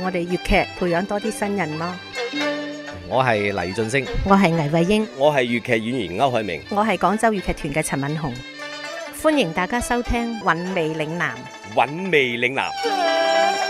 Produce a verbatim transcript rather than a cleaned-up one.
我哋粵劇培養多啲新人咯。 我係黎俊升， 我係倪慧英， 我係粵劇演員歐海明， 我係廣州粵劇團嘅陳敏紅。歡迎大家收聽《韻味嶺南》。 韻味嶺南。